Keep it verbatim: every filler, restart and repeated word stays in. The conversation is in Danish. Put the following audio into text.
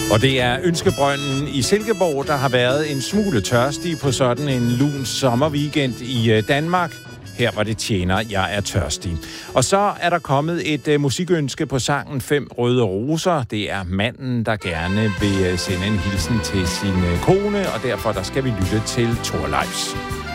Og det er Ønskebrønden i Silkeborg, der har været en smule tørstig på sådan en lun sommerweekend i Danmark. Her var det Tjener, jeg er tørstig. Og så er der kommet et uh, musikønske på sangen Fem Røde Roser. Det er manden, der gerne vil uh, sende en hilsen til sin uh, kone, og derfor der skal vi lytte til Thorleifs.